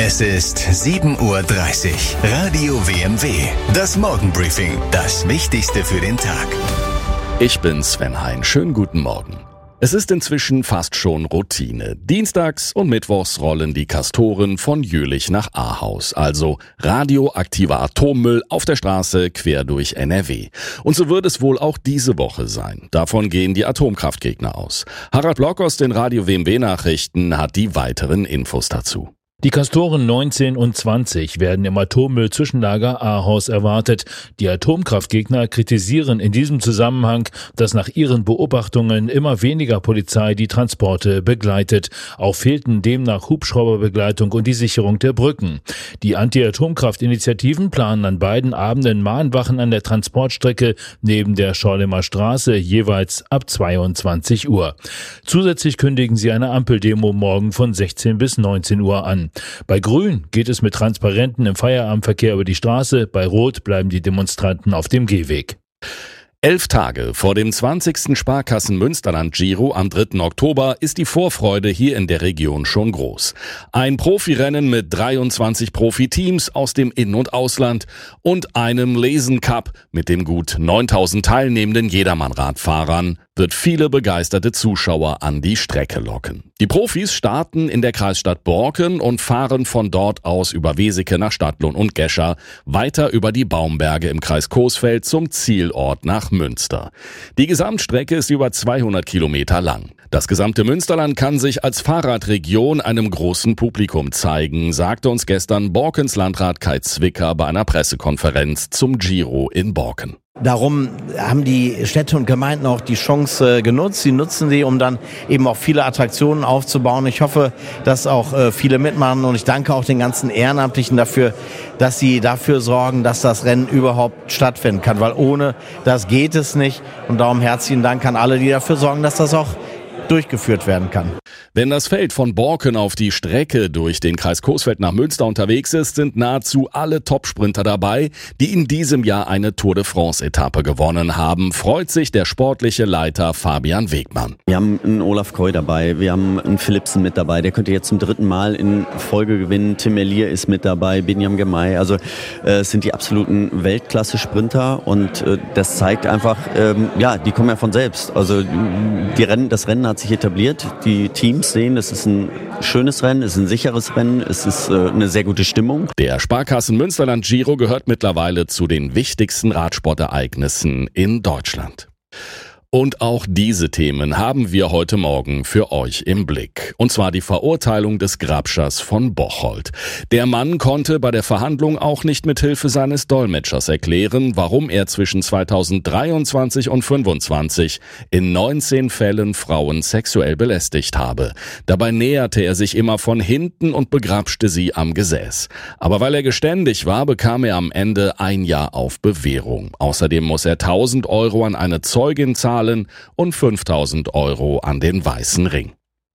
Es ist 7:30 Uhr. Radio WMW. Das Morgenbriefing. Das Wichtigste für den Tag. Ich bin Sven Hein. Schönen guten Morgen. Es ist inzwischen fast schon Routine. Dienstags und mittwochs rollen die Castoren von Jülich nach Ahaus, also radioaktiver Atommüll auf der Straße quer durch NRW. Und so wird es wohl auch diese Woche sein. Davon gehen die Atomkraftgegner aus. Harald Block aus den Radio WMW Nachrichten hat die weiteren Infos dazu. Die Castoren 19 und 20 werden im Atommüll-Zwischenlager Ahaus erwartet. Die Atomkraftgegner kritisieren in diesem Zusammenhang, dass nach ihren Beobachtungen immer weniger Polizei die Transporte begleitet. Auch fehlten demnach Hubschrauberbegleitung und die Sicherung der Brücken. Die Anti-Atomkraft-Initiativen planen an beiden Abenden Mahnwachen an der Transportstrecke neben der Schorlemer Straße, jeweils ab 22 Uhr. Zusätzlich kündigen sie eine Ampeldemo morgen von 16 bis 19 Uhr an. Bei Grün geht es mit Transparenten im Feierabendverkehr über die Straße, bei Rot bleiben die Demonstranten auf dem Gehweg. 11 Tage vor dem 20. Sparkassen-Münsterland-Giro am 3. Oktober ist die Vorfreude hier in der Region schon groß. Ein Profirennen mit 23 Profiteams aus dem In- und Ausland und einem Lesen-Cup mit dem gut 9000 teilnehmenden Jedermann-Radfahrern wird viele begeisterte Zuschauer an die Strecke locken. Die Profis starten in der Kreisstadt Borken und fahren von dort aus über Weseke nach Stadtlohn und Gescher, weiter über die Baumberge im Kreis Coesfeld zum Zielort nach Münster. Die Gesamtstrecke ist über 200 Kilometer lang. Das gesamte Münsterland kann sich als Fahrradregion einem großen Publikum zeigen, sagte uns gestern Borkens Landrat Kai Zwicker bei einer Pressekonferenz zum Giro in Borken. Darum haben die Städte und Gemeinden auch die Chance genutzt. Sie nutzen sie, um dann eben auch viele Attraktionen aufzubauen. Ich hoffe, dass auch viele mitmachen und ich danke auch den ganzen Ehrenamtlichen dafür, dass sie dafür sorgen, dass das Rennen überhaupt stattfinden kann, weil ohne das geht es nicht. Und darum herzlichen Dank an alle, die dafür sorgen, dass das auch durchgeführt werden kann. Wenn das Feld von Borken auf die Strecke durch den Kreis Coesfeld nach Münster unterwegs ist, sind nahezu alle Topsprinter dabei, die in diesem Jahr eine Tour de France-Etappe gewonnen haben, freut sich der sportliche Leiter Fabian Wegmann. Wir haben einen Olaf Koy dabei, wir haben einen Philipsen mit dabei, der könnte jetzt zum 3. Mal in Folge gewinnen, Tim Elier ist mit dabei, Binyam Gemay, also es sind die absoluten Weltklasse-Sprinter und das zeigt einfach, die kommen ja von selbst, also das Rennen hat sich etabliert, die Teams sehen, es ist ein schönes Rennen, es ist ein sicheres Rennen, es ist eine sehr gute Stimmung. Der Sparkassen-Münsterland-Giro gehört mittlerweile zu den wichtigsten Radsportereignissen in Deutschland. Und auch diese Themen haben wir heute Morgen für euch im Blick. Und zwar die Verurteilung des Grabschers von Bocholt. Der Mann konnte bei der Verhandlung auch nicht mit Hilfe seines Dolmetschers erklären, warum er zwischen 2023 und 2025 in 19 Fällen Frauen sexuell belästigt habe. Dabei näherte er sich immer von hinten und begrapschte sie am Gesäß. Aber weil er geständig war, bekam er am Ende 1 Jahr auf Bewährung. Außerdem muss er 1.000 € an eine Zeugin zahlen und 5.000 € an den Weißen Ring.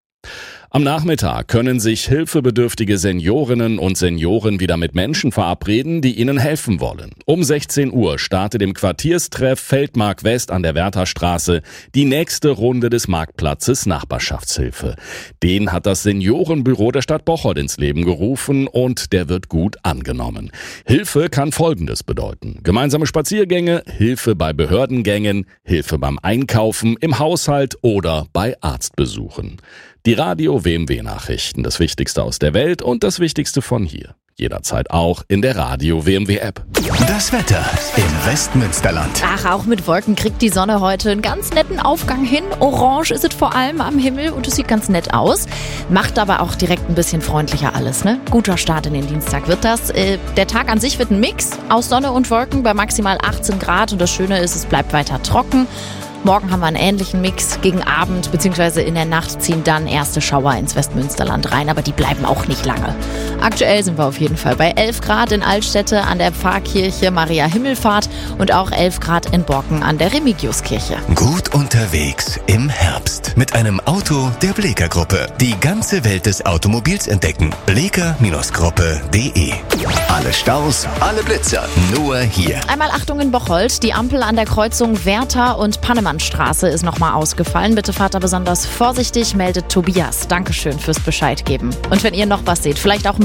Am Nachmittag können sich hilfebedürftige Seniorinnen und Senioren wieder mit Menschen verabreden, die ihnen helfen wollen. Um 16 Uhr startet im Quartierstreff Feldmark West an der Wärterstraße die nächste Runde des Marktplatzes Nachbarschaftshilfe. Den hat das Seniorenbüro der Stadt Bocholt ins Leben gerufen und der wird gut angenommen. Hilfe kann Folgendes bedeuten: gemeinsame Spaziergänge, Hilfe bei Behördengängen, Hilfe beim Einkaufen, im Haushalt oder bei Arztbesuchen. Die Radio WMW Nachrichten, das Wichtigste aus der Welt und das Wichtigste von hier. Jederzeit auch in der Radio WMW App. Das Wetter im Westmünsterland. Ach, auch mit Wolken kriegt die Sonne heute einen ganz netten Aufgang hin. Orange ist es vor allem am Himmel und es sieht ganz nett aus. Macht aber auch direkt ein bisschen freundlicher alles, ne? Guter Start in den Dienstag wird das. Der Tag an sich wird ein Mix aus Sonne und Wolken bei maximal 18 Grad. Und das Schöne ist, es bleibt weiter trocken. Morgen haben wir einen ähnlichen Mix. Gegen Abend bzw. in der Nacht ziehen dann erste Schauer ins Westmünsterland rein, aber die bleiben auch nicht lange. Aktuell sind wir auf jeden Fall bei 11 Grad in Altstätte an der Pfarrkirche Maria Himmelfahrt und auch 11 Grad in Borken an der Remigiuskirche. Gut unterwegs im Herbst mit einem Auto der Bleeker Gruppe. Die ganze Welt des Automobils entdecken. bleeker-gruppe.de. Alle Staus, alle Blitzer, nur hier. Einmal Achtung in Bocholt. Die Ampel an der Kreuzung Werther und Pannemannstraße ist nochmal ausgefallen. Bitte fahrt da besonders vorsichtig, meldet Tobias. Dankeschön fürs Bescheid geben. Und wenn ihr noch was seht, vielleicht auch ein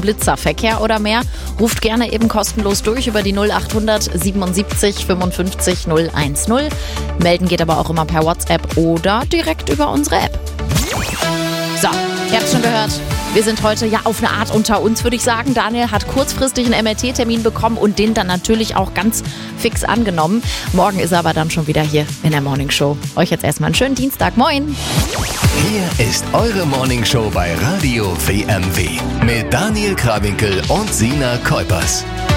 Blitzer, Verkehr oder mehr, ruft gerne eben kostenlos durch über die 0800 77 55 010. Melden geht aber auch immer per WhatsApp oder direkt über unsere App. So, ihr habt schon gehört. Wir sind heute ja auf eine Art unter uns, würde ich sagen. Daniel hat kurzfristig einen MRT-Termin bekommen und den dann natürlich auch ganz fix angenommen. Morgen ist er aber dann schon wieder hier in der Morning Show. Euch jetzt erstmal einen schönen Dienstag. Moin! Hier ist eure Morning Show bei Radio WMW mit Daniel Krawinkel und Sina Kuipers.